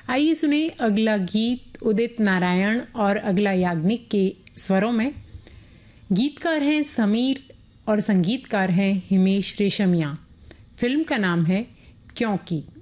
आइए सुने अगला गीत उदित नारायण और अगला याग्निक के स्वरों में। गीतकार हैं समीर और संगीतकार हैं हिमेश रेशमिया। फिल्म का नाम है क्योंकि।